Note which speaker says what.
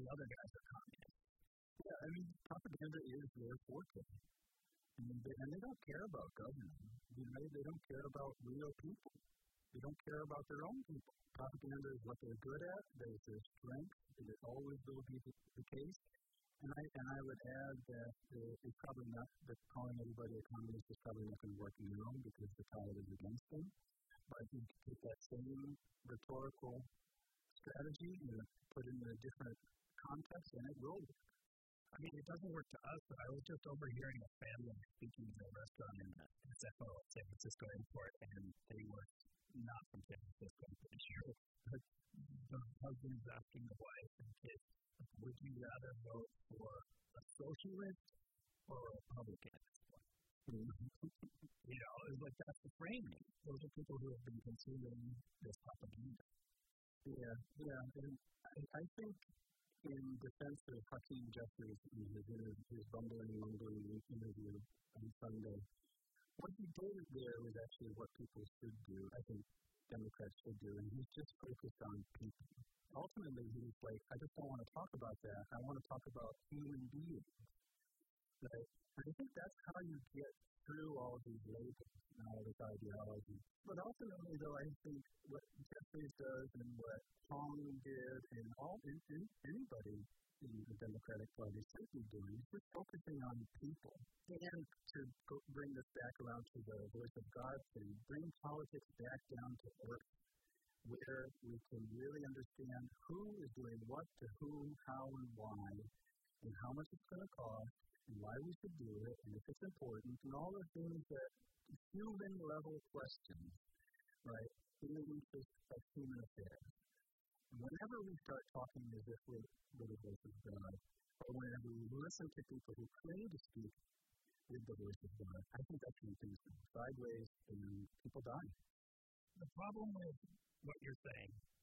Speaker 1: other guys are communists.
Speaker 2: Yeah, I mean, propaganda is their forte. I mean, they don't care about government. You know, they don't care about real people. They don't care about their own people. Propaganda is what they're good at. There's their strength. It always will be the case. And I would add that it's probably not that calling everybody a communist is probably not going to work in their own because the tide is against them. But you can take that same rhetorical strategy and put it in a different context, and it will work.
Speaker 1: I mean, it doesn't work to us, but I was just overhearing a family speaking in a restaurant in SFO, San Francisco Airport, and they were not from San Francisco, I'm pretty sure. But the husband is asking the wife and kids, would you rather vote for a socialist or a Republican at this point? You know, it's like that's the framing. Those are people who have been consuming this propaganda.
Speaker 2: Yeah. And I think in defense of Hakeem Jeffries in his bumbling interview on Sunday, what he did there was actually what people should do. I think Democrats should do, and he's just focused on people. Ultimately, he's like, I just don't want to talk about that. I want to talk about human beings. Right? And I think that's how you get through all of these labels and all this ideology. But ultimately, though, I think what Jeffries does and what Hong did and anybody in the Democratic Party should be doing is just focusing on people. And to bring this back around to the voice of God thing, bring politics back down to earth, where we can really understand who is doing what to whom, how, and why, and how much it's going to cost, and why we should do it, and if it's important, and all the things that human-level questions, right, in the interest of human affairs. And whenever we start talking as if we're the voice of God, or whenever we listen to people who claim to speak with the voice of God, I think that's when things go sideways and people die.
Speaker 1: The problem with what you're saying